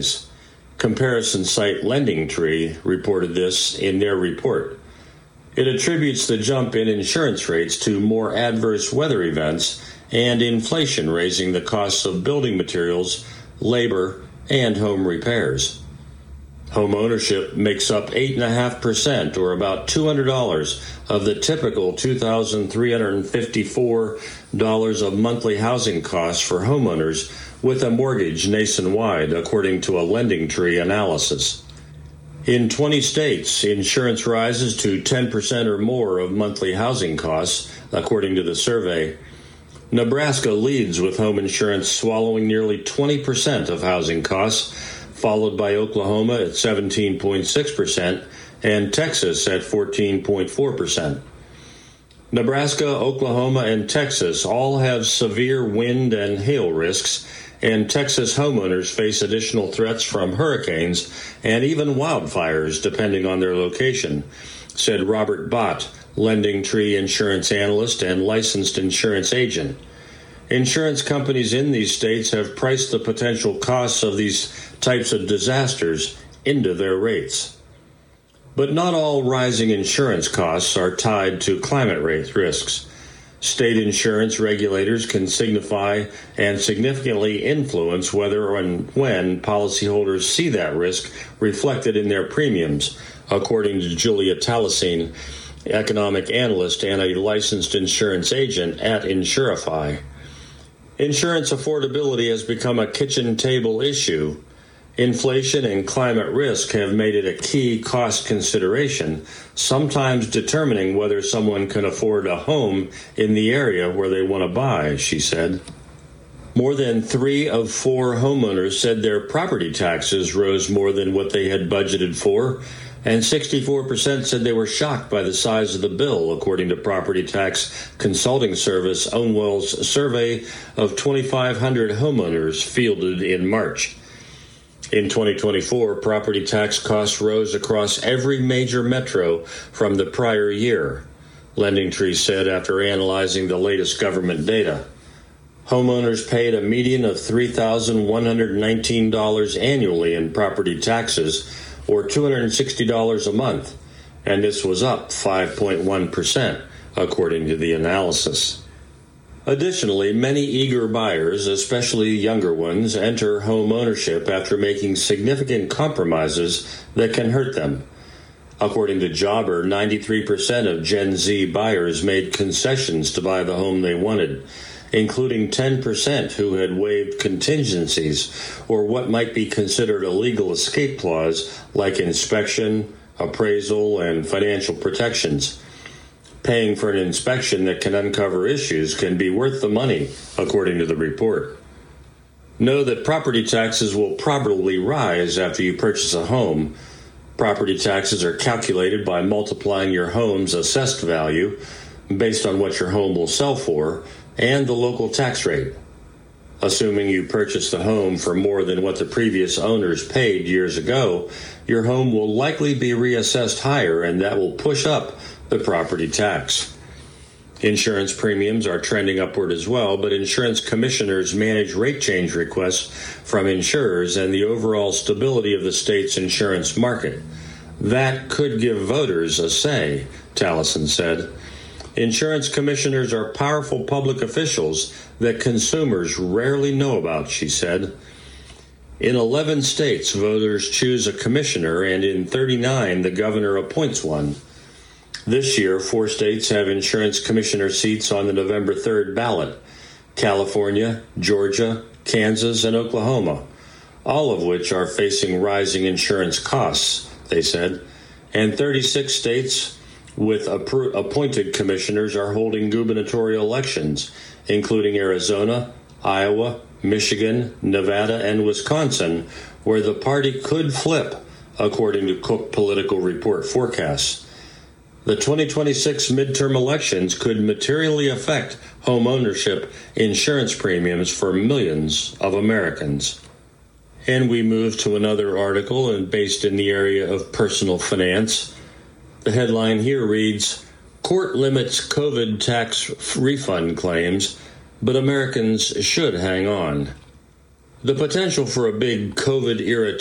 Comparison site LendingTree reported this in their report. It attributes the jump in insurance rates to more adverse weather events and inflation raising the costs of building materials, labor, and home repairs. Home ownership makes up 8.5%, or about $200 of the typical $2,354 of monthly housing costs for homeowners with a mortgage nationwide, according to a LendingTree analysis. In 20 states, insurance rises to 10% or more of monthly housing costs, according to the survey. Nebraska leads with home insurance swallowing nearly 20% of housing costs, followed by Oklahoma at 17.6% and Texas at 14.4%. Nebraska, Oklahoma, and Texas all have severe wind and hail risks, and Texas homeowners face additional threats from hurricanes and even wildfires, depending on their location, said Robert Bott, LendingTree insurance analyst and licensed insurance agent. Insurance companies in these states have priced the potential costs of these types of disasters into their rates. But not all rising insurance costs are tied to climate risks. State insurance regulators can signify and significantly influence whether and when policyholders see that risk reflected in their premiums, according to Julia Taliesin, economic analyst and a licensed insurance agent at Insurify. Insurance affordability has become a kitchen table issue. Inflation and climate risk have made it a key cost consideration, sometimes determining whether someone can afford a home in the area where they want to buy, she said. More than 3 of 4 homeowners said their property taxes rose more than what they had budgeted for, and 64% said they were shocked by the size of the bill, according to property tax consulting service Ownwell's survey of 2,500 homeowners fielded in March. In 2024, property tax costs rose across every major metro from the prior year, LendingTree said after analyzing the latest government data. Homeowners paid a median of $3,119 annually in property taxes, or $260 a month, and this was up 5.1%, according to the analysis. Additionally, many eager buyers, especially younger ones, enter home ownership after making significant compromises that can hurt them. According to Jobber, 93% of Gen Z buyers made concessions to buy the home they wanted, including 10% who had waived contingencies or what might be considered a legal escape clause like inspection, appraisal, and financial protections. Paying for an inspection that can uncover issues can be worth the money, according to the report. Know that property taxes will probably rise after you purchase a home. Property taxes are calculated by multiplying your home's assessed value based on what your home will sell for and the local tax rate. Assuming you purchased the home for more than what the previous owners paid years ago, your home will likely be reassessed higher, and that will push up the property tax. Insurance premiums are trending upward as well, but insurance commissioners manage rate change requests from insurers and the overall stability of the state's insurance market. That could give voters a say, Taliesin said. Insurance commissioners are powerful public officials that consumers rarely know about, she said. In 11 states, voters choose a commissioner, and in 39, the governor appoints one. This year, 4 states have insurance commissioner seats on the November 3rd ballot: California, Georgia, Kansas, and Oklahoma, all of which are facing rising insurance costs, they said, and 36 states with appointed commissioners are holding gubernatorial elections, including Arizona, Iowa, Michigan, Nevada, and Wisconsin, where the party could flip, according to Cook Political Report forecasts. The 2026 midterm elections could materially affect home ownership insurance premiums for millions of Americans. And we move to another article and based in the area of personal finance. The headline here reads, "Court limits COVID tax refund claims, but Americans should hang on." The potential for a big COVID-era